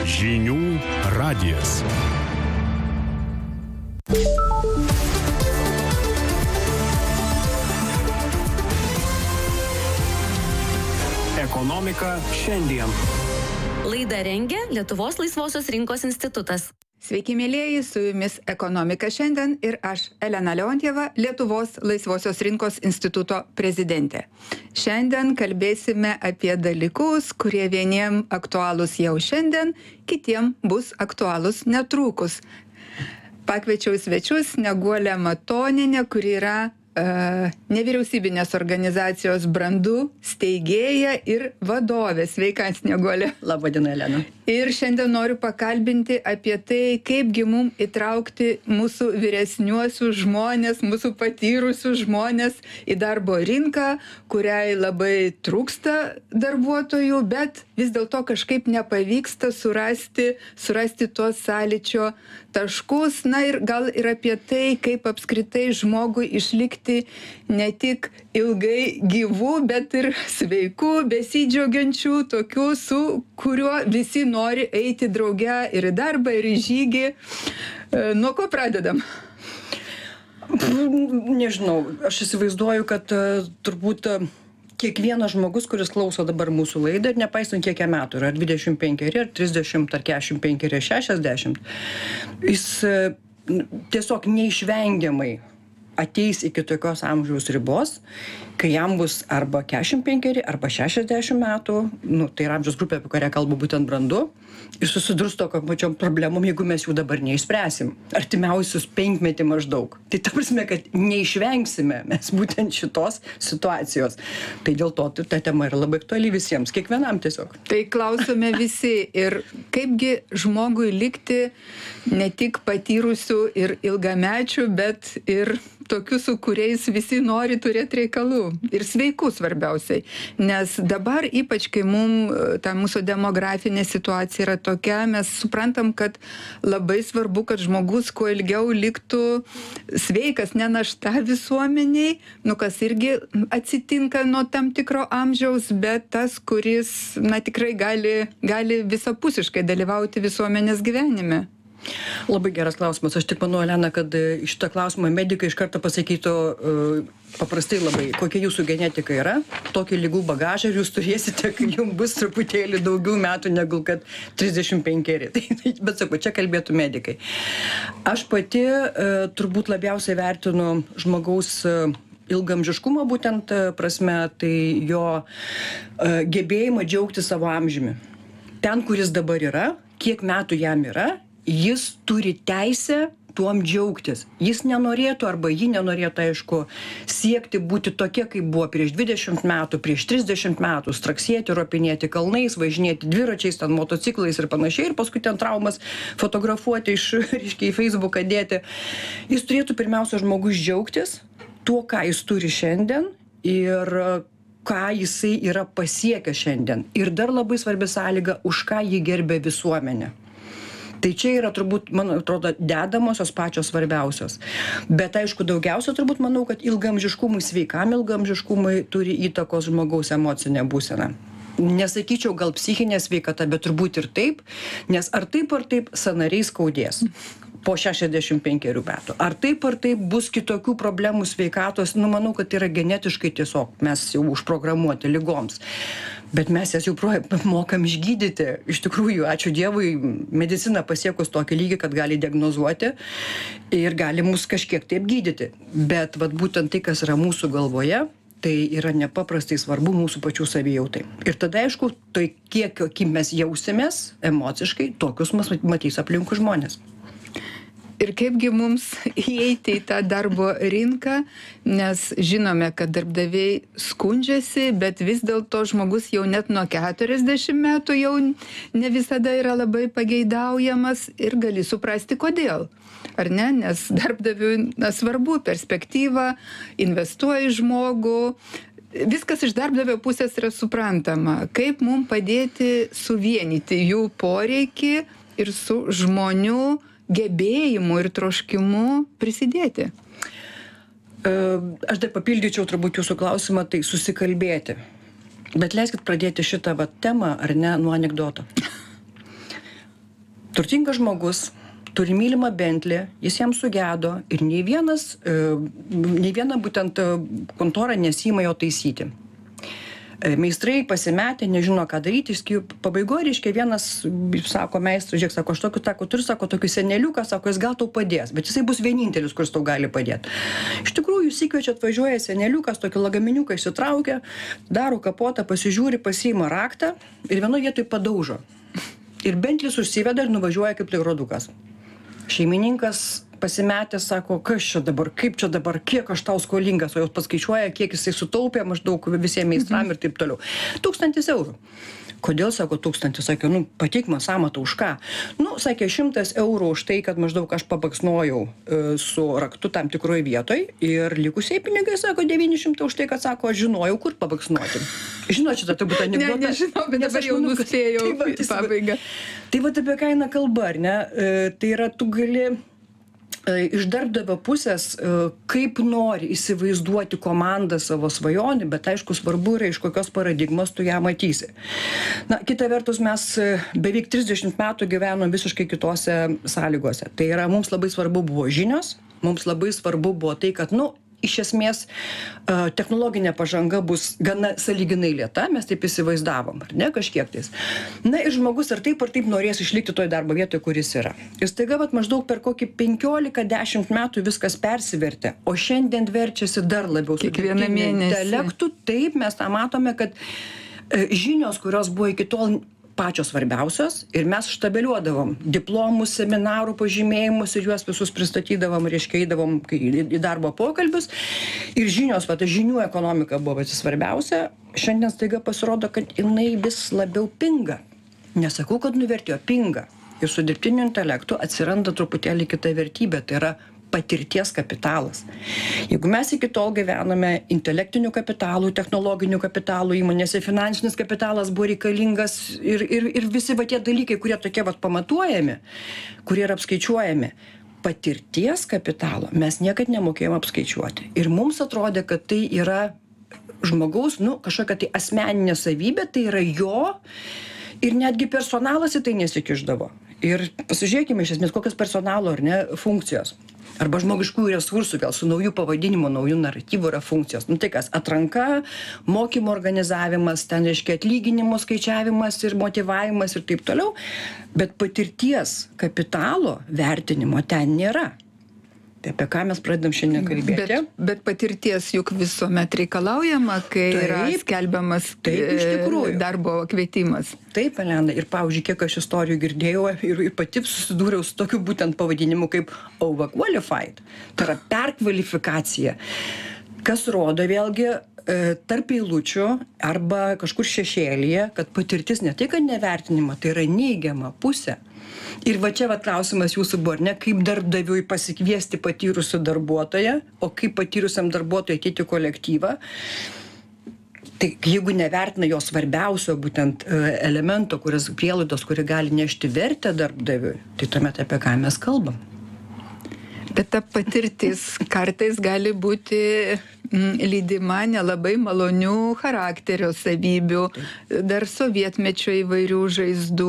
Žinių radijas. Ekonomika šiandien. Laidą rengia Lietuvos laisvosios rinkos institutas. Sveiki, mėlieji, su jumis Ekonomika šiandien ir aš, Elena Leontjeva, Lietuvos laisvosios rinkos instituto prezidentė. Šiandien kalbėsime apie dalykus, kurie vieniem aktualūs jau šiandien, kitiem bus aktualūs netrukus. Pakviečiau svečius Snieguolę Matonienę, kuri yra nevyriausybinės organizacijos Brandu steigėja ir vadovė. Sveika, Snieguolė. Labadiena, Elena. Ir šiandien noriu pakalbinti apie tai, kaipgi mums įtraukti mūsų vyresniuosius žmonės, mūsų patyrusius žmonės į darbo rinką, kuriai labai trūksta darbuotojų, bet vis dėlto kažkaip nepavyksta surasti tuos sąlyčio taškus. Na ir gal ir apie tai, kaip apskritai žmogui išlikti ne tik ilgai gyvų, bet ir sveikų, besidžiaugiančių, tokių, su kuriuo visi nori eiti drauge ir į darbą, ir į žygį. Nuo ko pradedam? Nežinau, aš įsivaizduoju, kad turbūt kiekvienas žmogus, kuris klauso dabar mūsų laidą, ir nepaisant kiek metų, ar 25, ar 30, ar 45, ar 60, jis tiesiog neišvengiamai ateis iki tokios amžiaus ribos, kai jam bus arba 45, arba 60 metų, tai yra amžiaus grupė, apie kurią kalbu būtent Brandu, ir susidurs tokiom pačiom problemom, jeigu mes jų dabar neišspręsim. Artimiausius 5 metų maždaug. Tai ta prasme, kad neišvengsime mes būtent šitos situacijos. Tai dėl to ta tema yra labai aktuali visiems, kiekvienam tiesiog. Tai klausome visi, ir kaipgi žmogui likti ne tik patyrusių ir ilgamečių, bet ir tokių, su kuriais visi nori turėti reikalų. Ir sveikų svarbiausiai. Nes dabar, ypač kai ta mūsų demografinė situacija yra tokia, mes suprantam, kad labai svarbu, kad žmogus kuo ilgiau liktų sveikas, ne našta visuomeniai, kas irgi atsitinka nuo tam tikro amžiaus, bet tas, kuris tikrai gali visapusiškai dalyvauti visuomenės gyvenime. Labai geras klausimas. Aš tik manau, Elena, kad šitą klausimą medikai iš karto pasakytų paprastai labai, kokia jūsų genetika yra, tokį lygų bagažą jūs turėsite, kai jums bus truputėlį daugiau metų negu kad 35. Bet sakau, čia kalbėtų medikai. Aš pati turbūt labiausiai vertinu žmogaus ilgamžiškumą būtent prasme, tai jo gebėjimą džiaugti savo amžiumi. Ten, kuris dabar yra, kiek metų jam yra, jis turi teisę tuom džiaugtis. Jis nenorėtų arba ji nenorėtų, aišku, siekti būti tokia, kaip buvo prieš 20 metų, prieš 30 metų, straksėti, ropinėti kalnais, važinėti dviračiais, motociklais ir panašiai, ir paskui ten traumas fotografuoti reiškia, į Facebooką dėti. Jis turėtų pirmiausia žmogus džiaugtis tuo, ką jis turi šiandien ir ką jisai yra pasiekęs šiandien. Ir dar labai svarbi sąlyga, už ką jį gerbė visuomenė. Tai čia yra turbūt, man atrodo, dedamosios pačios svarbiausios. Bet aišku, daugiausia turbūt manau, kad ilgamžiškumui, sveikam ilgamžiškumui turi įtakos žmogaus emocinė būsena. Nesakyčiau gal psichinė sveikata, bet turbūt ir taip, nes ar taip sąnariai skaudės po 65 metų. Ar taip bus kitokių problemų sveikatos, manau, kad yra genetiškai tiesiog mes jau užprogramuoti ligoms. Bet mes jas jau mokam išgydyti. Iš tikrųjų, ačiū Dievui, medicina pasiekus tokį lygį, kad gali diagnozuoti ir gali mus kažkiek taip gydyti. Bet būtent tai, kas yra mūsų galvoje, tai yra nepaprastai svarbu mūsų pačių savijautai. Ir tada, aišku, tai kiek mes jausimės emociškai, tokius matys aplinkui žmonės. Ir kaipgi mums įeiti į tą darbo rinką, nes žinome, kad darbdaviai skundžiasi, bet vis dėlto žmogus jau net nuo 40 metų jau ne visada yra labai pageidaujamas ir gali suprasti, kodėl. Ar ne? Nes darbdaviui svarbu perspektyva, investuoja į žmogų. Viskas iš darbdavio pusės yra suprantama. Kaip mums padėti suvienyti jų poreikį ir su žmonių gebėjimu ir troškimu prisidėti? Aš dar papildyčiau turbūt jūsų klausimą, tai susikalbėti. Bet leiskit pradėti šitą temą, ar ne, nuo anekdoto. turtingas žmogus turi mylimą Bentley, jis jam sugedo ir nei viena būtent kontora nesima jo taisyti. Meistrai pasimetė, nežino, ką daryti, pabaigoje, reiškia, vienas, sako, meistras, žiūrėk, sako, aš tokį seneliuką, sako, jis gal tau padės, bet jisai bus vienintelis, kuris tau gali padėti. Iš tikrųjų, jūs įkviečia, atvažiuoja seneliukas, tokį lagaminiuką išsitraukia, daro kapotą, pasižiūri, pasiima raktą ir vienoje vietoje padaužo. Ir Bentlis užsiveda ir nuvažiuoja kaip laikrodukas. Šeimininkas pasimetęs sako, kas čia dabar, kaip čia dabar, kiek aš tau skolingas, o jau paskaičiuoja, kiek jisai sutaupė maždaug visiems meistram ir taip toliau. 1000 eurų. Kodėl, sako, 1000? Sakė, pateik man sąmatą už ką? Sakė, 100 eurų už tai, kad maždaug aš pabaksnojau su raktu tam tikroje vietoje ir likusiai pinigai, sako, 900 už tai, kad, sako, aš žinojau, kur pabaksnuoti. Žinot, šitą turbūt anekdotą. Nežinau, bet dabar jau nuspėjau pabaigą. Tai va apie ką eina kalba, ar ne? Tai yra, tu gali iš darbdavio pusės, kaip nori įsivaizduoti komandą savo svajonį, bet aišku, svarbu yra, iš kokios paradigmos tu ją matysi. Kita vertus, mes beveik 30 metų gyvenom visiškai kitose sąlygose. Tai yra, mums labai svarbu buvo žinios, mums labai svarbu buvo tai, kad, iš esmės, technologinė pažanga bus gana sąlyginai lėta, mes taip įsivaizdavom, ar ne, kažkiek tais. Ir žmogus ar taip norės išlikti toje darbo vietoje, kuris yra. Ir staiga, maždaug per kokį 15-10 metų viskas persivertė, o šiandien verčiasi dar labiau su dirbtiniu intelektu. Taip, mes tą matome, kad žinios, kurios buvo iki tol pačios svarbiausios ir mes štabeliuodavom diplomų, seminarų pažymėjimus ir juos visus pristatydavom, reiškia, eidavom į darbo pokalbius ir žinios, žinių ekonomika buvo pati svarbiausia, šiandien staiga pasirodo, kad jinai vis labiau pinga. Nesakau, kad nuvertėjo, pinga. Ir su dirbtiniu intelektu atsiranda truputėlį kita vertybė, tai yra patirties kapitalas. Jeigu mes iki tol gyvename intelektinių kapitalų, technologinių kapitalų įmonėse, finansinis kapitalas buvo reikalingas ir visi tie dalykai, kurie tokie pamatuojami, kurie yra apskaičiuojami, patirties kapitalo mes niekad nemokėjome apskaičiuoti. Ir mums atrodė, kad tai yra žmogaus, kažkokia tai asmeninė savybė, tai yra jo ir netgi personalas į tai nesikišdavo. Ir pasižiūrėkime iš esmės, kokios personalo ar ne funkcijos. Arba žmogiškųjų resursų, gal su naujų pavadinimų, naujų naratyvų yra funkcijos. Tai kas, atranka, mokymo organizavimas, ten reiškia atlyginimo skaičiavimas ir motyvavimas ir taip toliau, bet patirties kapitalo vertinimo ten nėra. Tai apie ką mes pradedam šiandien kalbėti? Bet patirties juk visuomet reikalaujama, kai yra skelbiamas darbo kvietimas. Taip, Elena, ir pavyzdžiui, kiek aš istorijų girdėjau ir pati susidūriau su tokiu būtent pavadinimu kaip overqualified. Tai yra perkvalifikacija. Kas rodo vėlgi tarp eilučių arba kažkur šešėlyje, kad patirtis ne tai, kad nevertinima, tai yra neigiama pusė. Ir va čia klausimas jūsų buvo, ne, kaip darbdaviui pasikviesti patyrusių darbuotoją, o kaip patyrusiam darbuotojui ateiti į kolektyvą. Tai jeigu nevertina jo svarbiausio būtent elemento, prielaidos, kuri gali nešti vertę darbdaviui, tai tuomet apie ką mes kalbam. Bet ta patirtis kartais gali būti lydima nelabai malonių charakterio savybių, dar sovietmečio įvairių žaizdų,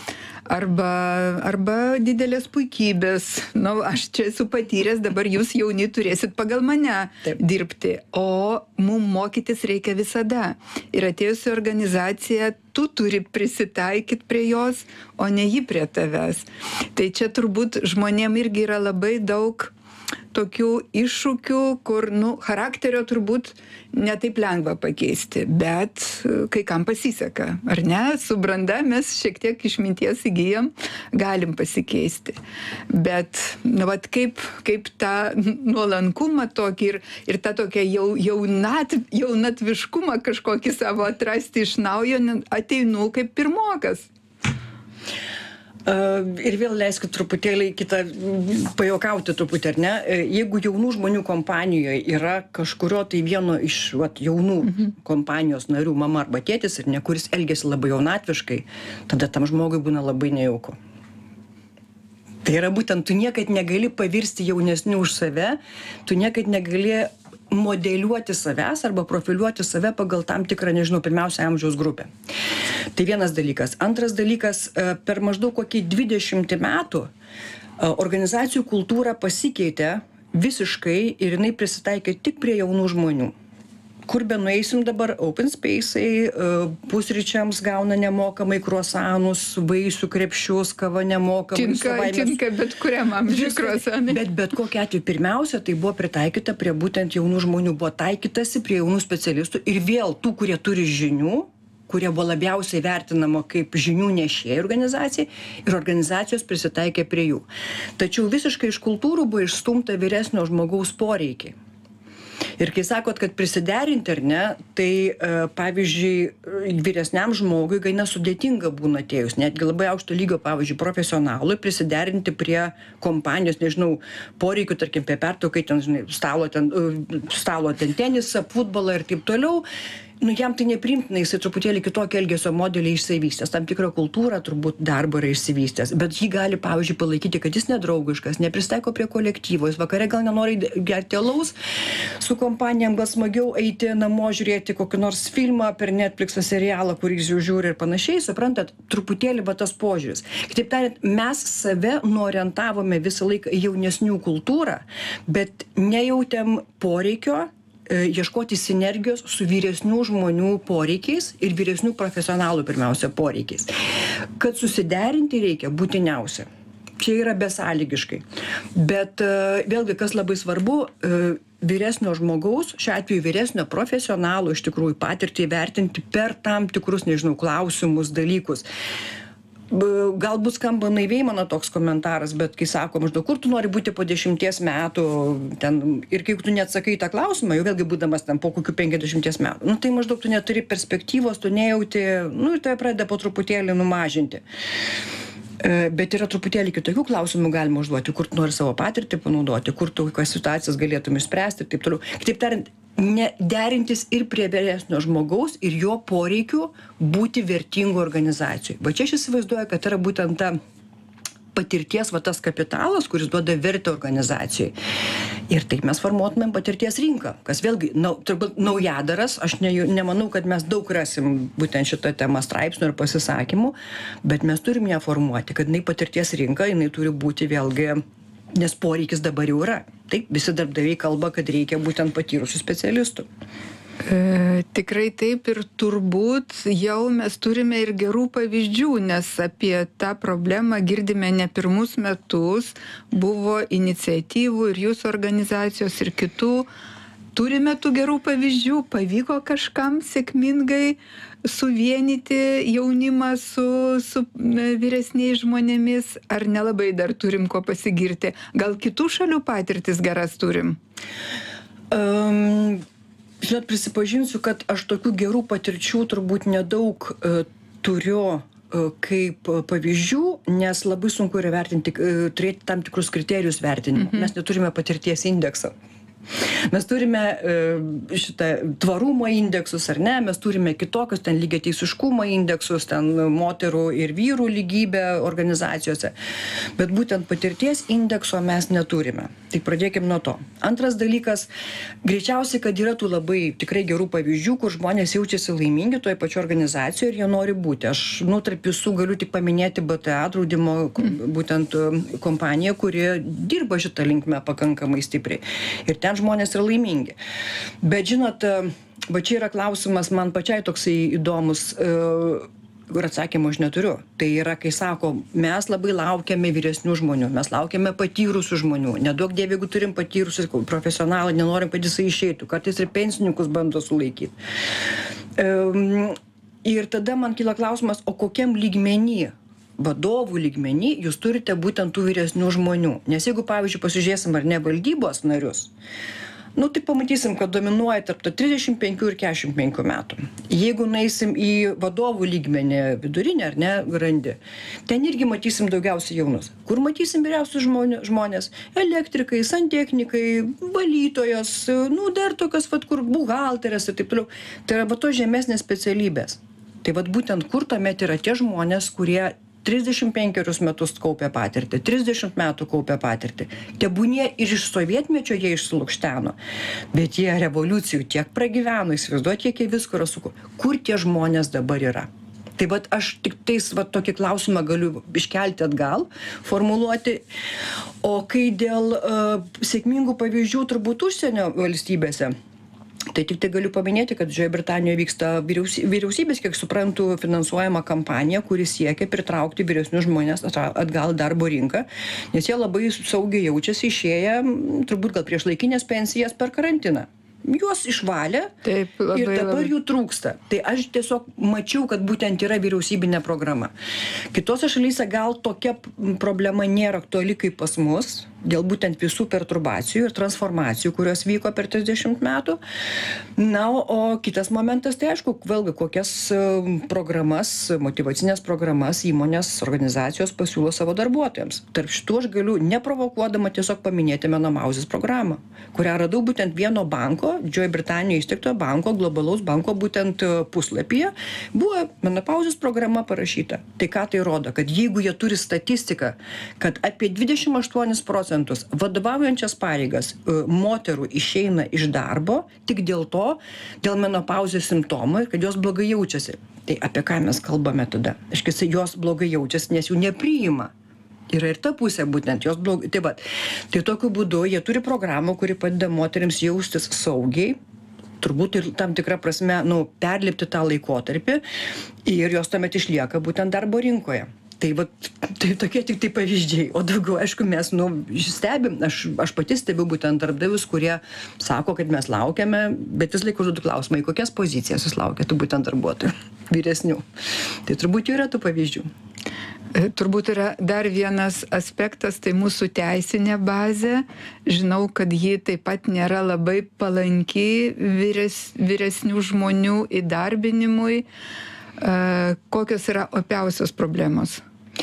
arba didelės puikybės. Aš čia esu patyręs, dabar jūs jauni turėsit pagal mane dirbti, o mum mokytis reikia visada. Ir atėjus į organizaciją, tu turi prisitaikyti prie jos, o ne ji prie tavęs. Tai čia turbūt žmonėm irgi yra labai daug tokių iššūkių, kur, charakterio turbūt netaip lengva pakeisti, bet kai kam pasiseka, ar ne? Su branda mes šiek tiek išminties įgyjam, galim pasikeisti. Bet, kaip tą nuolankumą tokį ir tą tokią jaunatviškumą kažkokį savo atrasti iš naujo, ateinu kaip pirmokas. Ir vėl leiskit truputėlį kitą pajuokauti truputį, ar ne? Jeigu jaunų žmonių kompanijoje yra kažkurio tai vieno iš jaunų kompanijos narių, mama arba tėtis, ir ne, kuris elgiasi labai jaunatviškai, tada tam žmogui būna labai nejauku. Tai yra būtent, tu niekad negali pavirsti jaunesniu už save, tu niekad negali modeliuoti savęs arba profiliuoti save pagal tam tikrą, nežinau, pirmiausia amžiaus grupę. Tai vienas dalykas. Antras dalykas, per maždaug kokį 20 metų organizacijų kultūra pasikeitė visiškai ir jinai prisitaikė tik prie jaunų žmonių. Kur be nueisim dabar, open space'ai, pusryčiams gauna nemokamai kruasanus, vaisių krepšius, kava nemokamai. Tinka bet kuriam amžiui kruasanai. Bet kokiu atveju pirmiausia, tai buvo pritaikyta prie būtent jaunų žmonių, buvo taikytasi prie jaunų specialistų ir vėl tų, kurie turi žinių, kurie buvo labiausiai vertinama kaip žinių nešėjai organizacijai ir organizacijos prisitaikė prie jų. Tačiau visiškai iš kultūrų buvo išstumta vyresnio žmogaus poreikiai. Ir kai sakot, kad prisiderinti ar ne, tai pavyzdžiui, vyresniam žmogui gana sudėtinga būna atėjus, netgi labai aukšto lygio, pavyzdžiui, profesionalui prisiderinti prie kompanijos, nežinau, poreikių, tarkim, prie pertraukai, ten, žinai, stalo tenisą, futbolą ir taip toliau. Nu, jam tai nepriimtina, jisai truputėlį kitokį elgesio modelį išsivystęs, tam tikrą kultūrą turbūt darbo yra išsivystęs, bet jį gali, pavyzdžiui, palaikyti, kad jis nedraugiškas, nepristaiko prie kolektyvo, jis vakare gal nenori gerti alaus, su kompanijom gal smagiau eiti namo žiūrėti kokį nors filmą per Netflix'ą serialą, kurį jis jau žiūri ir panašiai, suprantat, truputėlį va tas požiūris. Kitaip tariant, mes save nuorientavome visą laiką į jaunesnių kultūrą, bet nejautėm poreikio ieškoti sinergijos su vyresnių žmonių poreikiais ir vyresnių profesionalų pirmiausia poreikiais. Kad susiderinti reikia būtiniausia. Čia yra besąlygiškai. Bet vėlgi, kas labai svarbu, vyresnio žmogaus, šiuo atveju vyresnio profesionalų iš tikrųjų patirtį vertinti per tam tikrus, nežinau, klausimus, dalykus. Galbūt skamba naiviai mano toks komentaras, bet kai sako maždaug, kur tu nori būti po 10 metų, ten, ir kai tu neatsakai tą klausimą, jau vėlgi būdamas ten po kokių 50 metų, nu tai maždaug tu neturi perspektyvos, tu nejauti, nu ir tai pradeda po truputėlį numažinti. Bet yra truputėlį kitokių klausimų galima užduoti, kur tu nori savo patirtį panaudoti, kur tu kokias situacijas galėtum išspręsti ir taip toliau. Kitaip tariant, derintis ir prie vyresnio žmogaus ir jo poreikių būti vertingų organizacijų. Va čia aš įsivaizduoju, kad yra būtent ta patirties va tas kapitalas, kuris duoda vertę organizacijai. Ir taip mes formuotumėm patirties rinką, kas vėlgi turbūt naujadaras, aš nemanau, kad mes daug rasim būtent šitą temą straipsnių ir pasisakymų, bet mes turim ją formuoti, kad jinai patirties rinka, jinai turi būti vėlgi, nes poreikis dabar jau yra. Taip, visi darbdaviai kalba, kad reikia būtent patyrusių specialistų. Tikrai taip ir turbūt jau mes turime ir gerų pavyzdžių, nes apie tą problemą girdime ne pirmus metus, buvo iniciatyvų ir jūsų organizacijos ir kitų. Turime tų gerų pavyzdžių, pavyko kažkam sėkmingai suvienyti jaunimą su vyresniais žmonėmis, ar nelabai dar turim ko pasigirti? Gal kitų šalių patirtis geras turim? Žinot, prisipažinsiu, kad aš tokių gerų patirčių turbūt nedaug turiu kaip pavyzdžių, nes labai sunku yra vertinti, turėti tam tikrus kriterijus vertinimo. Mes neturime patirties indeksą. Mes turime šitą tvarumo indeksus, ar ne, mes turime kitokius, ten lygiateisiškumo indeksus, ten moterų ir vyrų lygybę organizacijose, bet būtent patirties indekso mes neturime. Tai pradėkim nuo to. Antras dalykas, greičiausiai, kad yra tų labai tikrai gerų pavyzdžių, kur žmonės jaučiasi laimingi toje pačioje organizacijoje ir jie nori būti. Aš, tarp visų galiu tik paminėti BTA draudimo būtent kompaniją, kuri dirba šitą linkmę pakankamai stipriai. Ir ten žmonės yra laimingi. Bet žinot, va čia yra klausimas man pačiai toksai įdomus, ir atsakymą aš neturiu. Tai yra, kai sako, mes labai laukiame vyresnių žmonių, mes laukiame patyrusių žmonių. Neduok dieve, jeigu turim patyrusius profesionalą, nenorim, kad jisai išeitų. Kartais ir pensininkus bando sulaikyti. Ir tada man kyla klausimas, o kokiam lygmenį, vadovų lygmenį, jūs turite būtent tų vyresnių žmonių. Nes jeigu, pavyzdžiui, pasižiūrėsim ar ne valdybos narius, tai pamatysim, kad dominuoja tarp 35 ir 45 metų. Jeigu nueisim į vadovų lygmenį vidurinę ar ne grandį, ten irgi matysim daugiausiai jaunus. Kur matysim vyriausius žmonės? Elektrikai, santechnikai, valytojos, dar tokios, kur buhalterės ir taip toliau. Tai yra to žemesnės specialybės. Tai būtent kur tuomet yra tie žmonės, kurie 35 metus kaupė patirtį, 30 metų kaupė patirtį. Tebūnie ir iš sovietmečio jie išsilukšteno, bet jie revoliucijų tiek pragyveno, įsivaizduoti, kiek jie visko yra suku. Kur tie žmonės dabar yra? Tai vat aš tik tais tokį klausimą galiu iškelti atgal, formuluoti. O kai dėl sėkmingų pavyzdžių turbūt užsienio valstybėse, tai tik tai galiu paminėti, kad Didžiojoje Britanijoje vyksta vyriausybės, kiek suprantu, finansuojama kampanija, kuri siekia pritraukti vyresnius žmonės atgal į darbo rinką, nes jie labai saugiai jaučiasi išėję, turbūt gal priešlaikinės pensijas per karantiną. Juos išvalė. Taip, ir dabar jų trūksta. Tai aš tiesiog mačiau, kad būtent yra vyriausybinė programa. Kitose šalyse gal tokia problema nėra aktuali kaip pas mus, dėl būtent visų perturbacijų ir transformacijų, kurios vyko per 30 metų. Na, o kitas momentas, tai aišku, vėlgi, kokias programas, motyvacinės programas įmonės, organizacijos pasiūlo savo darbuotojams. Tarp šitų aš galiu, neprovokuodama, tiesiog paminėti menopauzės programą, kurią radau būtent vieno banko, Didžiojoje Britanijoje įsteigtojo banko, globalaus banko, būtent puslapyje, buvo menopauzės programa parašyta. Tai ką tai rodo? Kad jeigu jie turi statistiką, kad apie 28% vadovaujančias pareigas moterų išeina iš darbo tik dėl menopauzės simptomų, kad jos blogai jaučiasi. Tai apie ką mes kalbame tada? Aiškiai, jos blogai jaučiasi, nes jų nepriima. Yra ir ta pusė būtent, jos blogai. Tai tokiu būdu jie turi programą, kuri padeda moterims jaustis saugiai, turbūt ir tam tikrą prasme, perlipti tą laikotarpį ir jos tuomet išlieka būtent darbo rinkoje. Tai tokie tik tai pavyzdžiai. O daugiau, aišku, mes stebim, aš pati stebiu būtent darbdavius, kurie sako, kad mes laukiame, bet vis laik užduodu klausimą, į kokias pozicijas jūs laukiate būtent darbuotojų vyresnių. Tai turbūt jau yra tų pavyzdžių. Turbūt yra dar vienas aspektas, tai mūsų teisinė bazė. Žinau, kad ji taip pat nėra labai palanki vyresnių žmonių įdarbinimui. Kokios yra opiausios problemos?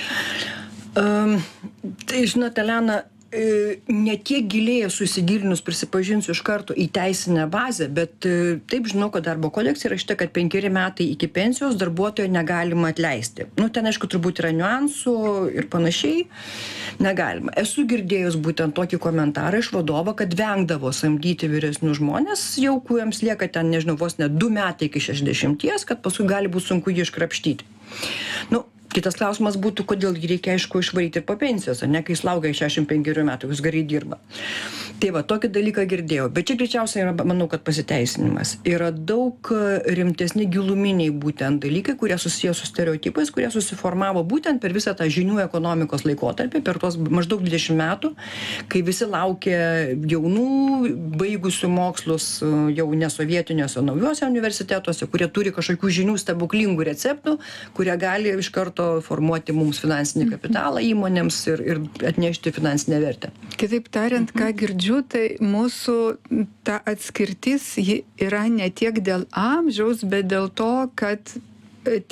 Tai, žinot, Elena, ne tiek giliai esu įsigilinus, prisipažinsiu iš karto į teisinę bazę, bet taip žinau, kad darbo kodekse yra šita, kad 5 metai iki pensijos darbuotojo negalima atleisti. Ten, aišku, turbūt yra niuansų ir panašiai. Negalima. Esu girdėjus būtent tokį komentarą iš vadovo, kad vengdavo samdyti vyresnius žmonės, jau kuriems lieka ten, nežinau, vos ne 2 metai iki 60, kad paskui gali būti sunku jį iškrapštyti. Kitas klausimas būtų, kodėl jį reikia, aišku, išvaryti ir po pensijos, ne, kai jis laukia 65 metų, jis gerai dirba. Tai tokį dalyką girdėjau, bet čia greičiausiai yra, manau, kad pasiteisinimas. Yra daug rimtesni giluminiai būtent dalykai, kurie susiję su stereotipais, kurie susiformavo būtent per visą tą žinių ekonomikos laikotarpį, per tuos maždaug 20 metų, kai visi laukia jaunų, baigusių mokslus jau nesovietiniuose naujuose universitetuose, kurie turi kažkokių žinių stebuklingų receptų, kurie gali iš karto formuoti mums finansinį kapitalą įmonėms ir atnešti finansinę vertę. Kitaip tariant, ką girdžiu, tai mūsų ta atskirtis ji yra ne tiek dėl amžiaus, bet dėl to, kad